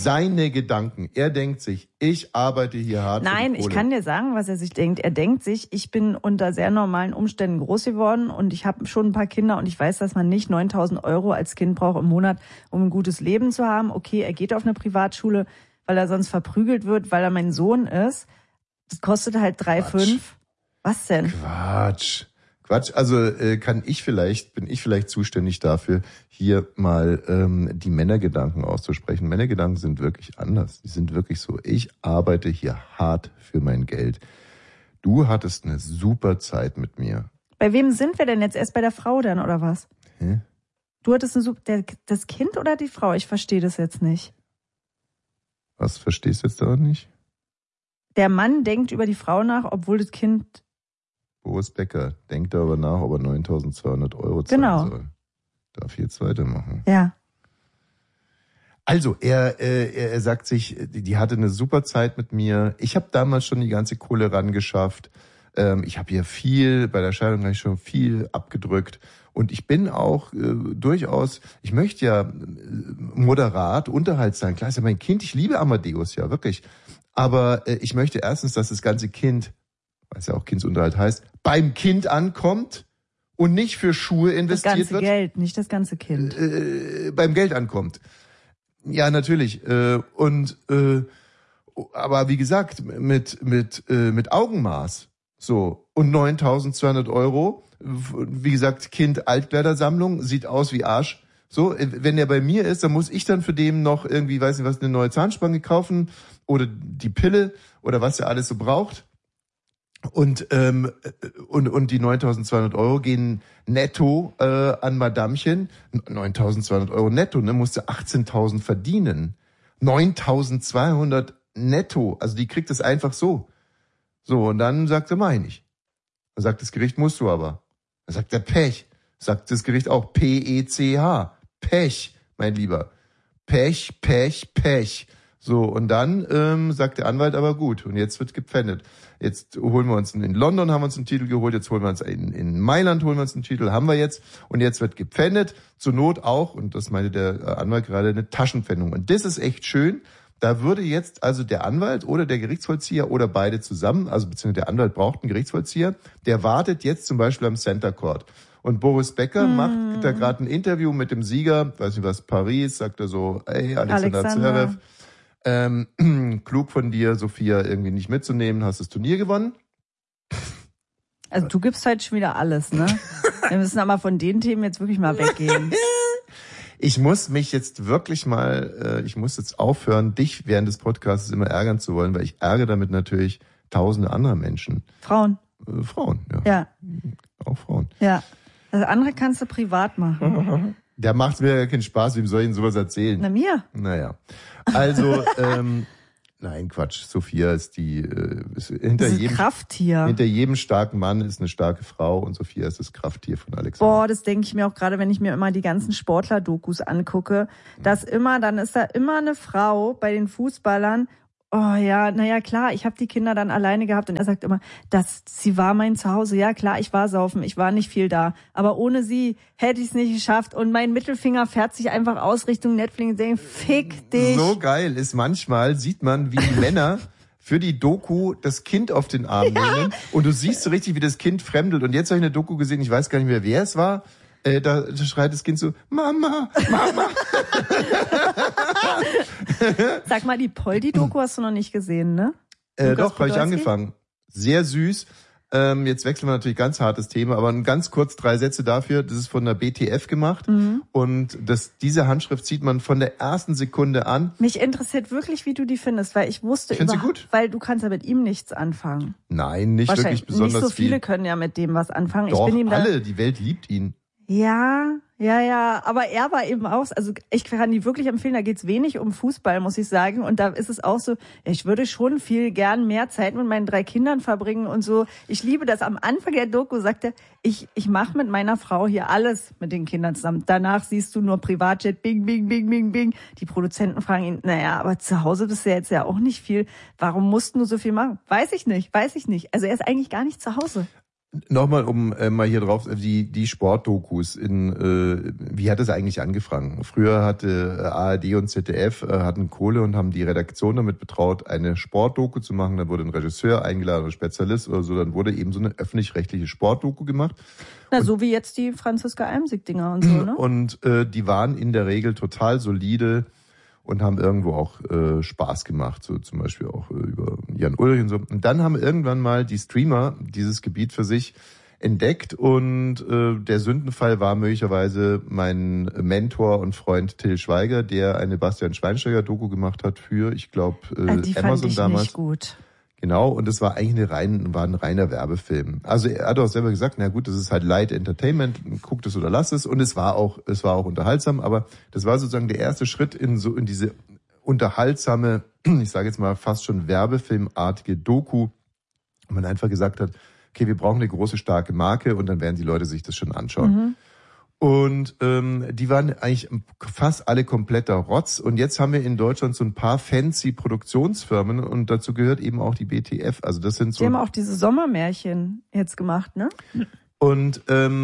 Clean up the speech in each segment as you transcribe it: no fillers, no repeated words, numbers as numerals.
seine Gedanken. Er denkt sich, ich arbeite hier hart. Nein, ich kann dir sagen, was er sich denkt. Er denkt sich, ich bin unter sehr normalen Umständen groß geworden und ich habe schon ein paar Kinder und ich weiß, dass man nicht 9.000 € als Kind braucht im Monat, um ein gutes Leben zu haben. Okay, er geht auf eine Privatschule, weil er sonst verprügelt wird, weil er mein Sohn ist. Das kostet halt 3,5. Was denn? Quatsch. Also bin ich vielleicht zuständig dafür, hier mal die Männergedanken auszusprechen. Männergedanken sind wirklich anders. Die sind wirklich so, ich arbeite hier hart für mein Geld. Du hattest eine super Zeit mit mir. Bei wem sind wir denn jetzt? Erst bei der Frau dann, oder was? Hä? Du hattest das Kind oder die Frau? Ich verstehe das jetzt nicht. Was verstehst du jetzt da nicht? Der Mann denkt über die Frau nach, obwohl das Kind... Boris Becker denkt darüber nach, ob er 9.200 € zahlen soll. Darf ich jetzt weitermachen? Ja. Also, er sagt sich, die hatte eine super Zeit mit mir. Ich habe damals schon die ganze Kohle rangeschafft. Ich habe hier bei der Scheidung gleich schon viel abgedrückt. Und ich bin auch durchaus, ich möchte ja moderat Unterhalt sein. Klar ist ja mein Kind, ich liebe Amadeus, ja, wirklich. Aber ich möchte erstens, dass das ganze Kind, was ja auch Kindsunterhalt heißt, beim Kind ankommt und nicht für Schuhe investiert wird. Das ganze Geld, nicht das ganze Kind. Beim Geld ankommt. Ja, natürlich. Aber wie gesagt, mit Augenmaß. So. Und 9.200 €, wie gesagt, Kind Altkleidersammlung, sieht aus wie Arsch. So, wenn er bei mir ist, dann muss ich dann für den noch irgendwie, weiß nicht was, eine neue Zahnspange kaufen oder die Pille oder was er alles so braucht. Und die 9.200 € gehen netto an Madamchen. 9.200 € netto, ne? Musste 18.000 verdienen. 9.200 netto, also die kriegt es einfach so. So, und dann sagt er, mach ich nicht. Dann sagt das Gericht, musst du aber. Dann sagt er, Pech. Sagt das Gericht auch, P-E-C-H. Pech, mein Lieber. Pech, Pech, Pech. So, und dann sagt der Anwalt aber gut, und jetzt wird gepfändet. Jetzt holen wir uns, in London haben wir uns einen Titel geholt, jetzt holen wir uns in Mailand holen wir uns einen Titel, haben wir jetzt, und jetzt wird gepfändet, zur Not auch, und das meinte der Anwalt gerade, eine Taschenpfändung. Und das ist echt schön, da würde jetzt also der Anwalt oder der Gerichtsvollzieher oder beide zusammen, also beziehungsweise der Anwalt braucht einen Gerichtsvollzieher, der wartet jetzt zum Beispiel am Center Court. Und Boris Becker macht da gerade ein Interview mit dem Sieger, weiß nicht was, Paris, sagt er so, ey, Alexander Zverev, klug von dir, Sophia, irgendwie nicht mitzunehmen, hast das Turnier gewonnen. Also du gibst halt schon wieder alles, ne? Wir müssen aber von den Themen jetzt wirklich mal weggehen. Ich muss mich jetzt wirklich mal, ich muss jetzt aufhören, dich während des Podcasts immer ärgern zu wollen, weil ich ärgere damit natürlich tausende anderer Menschen. Frauen. Frauen, ja. Ja. Auch Frauen. Ja. Das andere kannst du privat machen. Der macht mir ja keinen Spaß, wem soll ich denn sowas erzählen? Na mir. Naja. Also, nein, Quatsch. Sophia ist hinter jedem Krafttier. Hinter jedem starken Mann ist eine starke Frau und Sophia ist das Krafttier von Alexander. Boah, das denke ich mir auch gerade, wenn ich mir immer die ganzen Sportler-Dokus angucke, dann ist da immer eine Frau bei den Fußballern. Oh ja, naja, klar, ich habe die Kinder dann alleine gehabt und er sagt immer, sie war mein Zuhause. Ja, klar, ich war saufen, ich war nicht viel da. Aber ohne sie hätte ich es nicht geschafft. Und mein Mittelfinger fährt sich einfach aus Richtung Netflix und denkt, fick dich. So geil ist manchmal, sieht man, wie die Männer für die Doku das Kind auf den Arm nehmen. Und du siehst so richtig, wie das Kind fremdelt. Und jetzt habe ich eine Doku gesehen, ich weiß gar nicht mehr, wer es war. Da schreit das Kind so, Mama, Mama. Sag mal, die Poldi-Doku hast du noch nicht gesehen, ne? Doch, habe ich angefangen. Sehr süß. Jetzt wechseln wir natürlich ganz hartes Thema, aber ganz kurz 3 Sätze dafür. Das ist von der BTF gemacht. Und diese Handschrift sieht man von der ersten Sekunde an. Mich interessiert wirklich, wie du die findest, weil ich wusste sie gut? Weil du kannst ja mit ihm nichts anfangen. Nein, nicht wirklich besonders viel. Nicht so viele können ja mit dem was anfangen. Doch, die Welt liebt ihn. Ja, aber er war eben auch, also ich kann die wirklich empfehlen, da geht's wenig um Fußball, muss ich sagen, und da ist es auch so, ich würde schon gern mehr Zeit mit meinen 3 Kindern verbringen und so. Ich liebe das. Am Anfang der Doku sagt er, ich mache mit meiner Frau hier alles mit den Kindern zusammen. Danach siehst du nur Privatjet, bing, bing, bing, bing, bing. Die Produzenten fragen ihn, naja, aber zu Hause bist du jetzt ja auch nicht viel. Warum mussten du so viel machen? Weiß ich nicht. Also er ist eigentlich gar nicht zu Hause. Nochmal, um mal hier drauf, die Sportdokus wie hat es eigentlich angefangen? Früher hatte ARD und ZDF hatten Kohle und haben die Redaktion damit betraut, eine Sportdoku zu machen. Da wurde ein Regisseur eingeladen, ein Spezialist oder so. Dann wurde eben so eine öffentlich-rechtliche Sportdoku gemacht. Na, so wie jetzt die Franziska Almsick-Dinger und so, ne? Und die waren in der Regel total solide und haben irgendwo auch Spaß gemacht, so zum Beispiel auch über Jan Ulrich und so. Und dann haben irgendwann mal die Streamer dieses Gebiet für sich entdeckt und der Sündenfall war möglicherweise mein Mentor und Freund Till Schweiger, der eine Bastian Schweinsteiger-Doku gemacht hat für, ich glaube, die Amazon fand ich damals. Nicht gut. Genau, und es war eigentlich war ein reiner Werbefilm. Also er hat auch selber gesagt, na gut, das ist halt Light Entertainment, guckt es oder lasst es. Und es war auch unterhaltsam, aber das war sozusagen der erste Schritt in diese unterhaltsame, ich sage jetzt mal fast schon Werbefilmartige Doku, wo man einfach gesagt hat, okay, wir brauchen eine große, starke Marke und dann werden die Leute sich das schon anschauen. Mhm. Und die waren eigentlich fast alle kompletter Rotz. Und jetzt haben wir in Deutschland so ein paar fancy Produktionsfirmen und dazu gehört eben auch die BTF. Also das sind so. Die haben auch diese Sommermärchen jetzt gemacht, ne? Und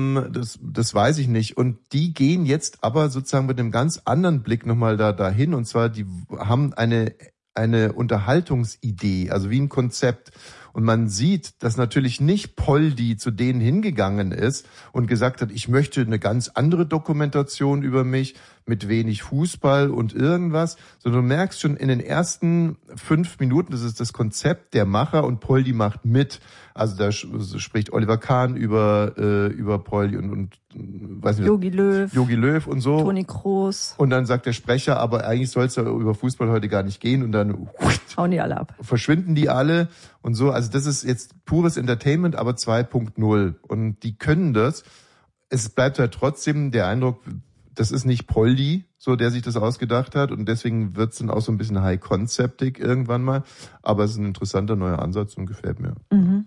das weiß ich nicht. Und die gehen jetzt aber sozusagen mit einem ganz anderen Blick nochmal dahin. Und zwar, die haben eine Unterhaltungsidee, also wie ein Konzept. Und man sieht, dass natürlich nicht Poldi zu denen hingegangen ist und gesagt hat, ich möchte eine ganz andere Dokumentation über mich mit wenig Fußball und irgendwas, sondern du merkst schon in den ersten 5 Minuten, das ist das Konzept der Macher und Poldi macht mit. Also da spricht Oliver Kahn über Poldi und weiß nicht, Jogi Löw und so. Toni Kroos. Und dann sagt der Sprecher, aber eigentlich soll es ja über Fußball heute gar nicht gehen und dann hauen die alle ab. Verschwinden die alle und so. Also das ist jetzt pures Entertainment, aber 2.0 und die können das. Es bleibt halt trotzdem der Eindruck, das ist nicht Poldi, so der sich das ausgedacht hat und deswegen wird's dann auch so ein bisschen high-conceptig irgendwann mal. Aber es ist ein interessanter neuer Ansatz und gefällt mir. Mhm.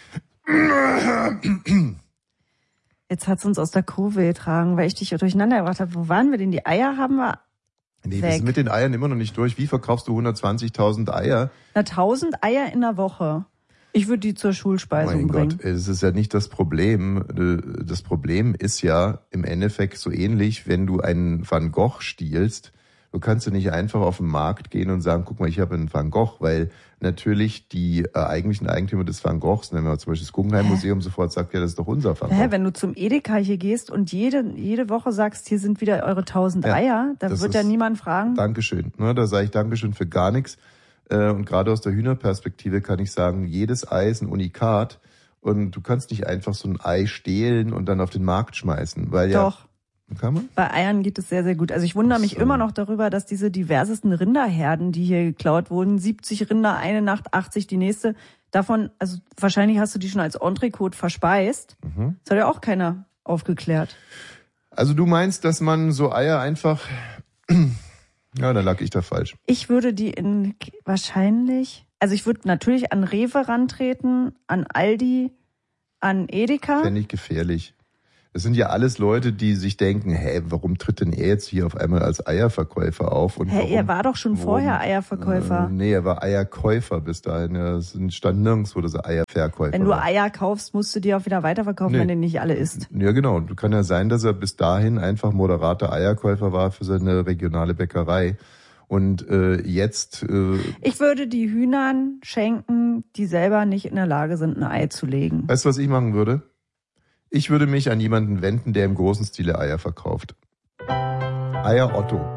Jetzt hat's uns aus der Kurve getragen, weil ich dich durcheinander gebracht habe. Wo waren wir denn? Die Eier haben wir Nee, weg. wir sind mit den Eiern immer noch nicht durch. Wie verkaufst du 120.000 Eier? Na, 1000 Eier in der Woche. Ich würde die zur Schulspeisung bringen. Mein Gott, es ist ja nicht das Problem. Das Problem ist ja im Endeffekt so ähnlich, wenn du einen Van Gogh stiehlst. Du kannst ja nicht einfach auf den Markt gehen und sagen, guck mal, ich habe einen Van Gogh, weil natürlich die eigentlichen Eigentümer des Van Goghs, nehmen wir zum Beispiel das Guggenheim Museum, sofort sagt, ja, das ist doch unser Van Gogh. Wenn du zum Edeka hier gehst und jede Woche sagst, hier sind wieder eure 1000 Eier, da wird ja niemand fragen. Dankeschön. Da sage ich Dankeschön für gar nichts. Und gerade aus der Hühnerperspektive kann ich sagen, jedes Ei ist ein Unikat und du kannst nicht einfach so ein Ei stehlen und dann auf den Markt schmeißen, weil Doch. Kann man? Bei Eiern geht es sehr, sehr gut. Also ich wundere mich immer noch darüber, dass diese diversesten Rinderherden, die hier geklaut wurden, 70 Rinder, eine Nacht, 80 die nächste, davon, also wahrscheinlich hast du die schon als Entrecote verspeist. Mhm. Das hat ja auch keiner aufgeklärt. Also du meinst, dass man so Eier einfach... Ja, da lag ich da falsch. Ich würde die also ich würde natürlich an Rewe rantreten, an Aldi, an Edeka. Fände ich gefährlich. Das sind ja alles Leute, die sich denken, warum tritt denn er jetzt hier auf einmal als Eierverkäufer auf? Und er war doch schon vorher Eierverkäufer. Nee, er war Eierkäufer bis dahin. Es stand nirgendwo, dass er Eierverkäufer war. Wenn du Eier kaufst, musst du die auch wieder weiterverkaufen, wenn du nicht alle isst. Ja, genau. Du kann ja sein, dass er bis dahin einfach moderater Eierkäufer war für seine regionale Bäckerei. Und jetzt... Ich würde die Hühnern schenken, die selber nicht in der Lage sind, ein Ei zu legen. Weißt du, was ich machen würde? Ich würde mich an jemanden wenden, der im großen Stile Eier verkauft. Eier Otto.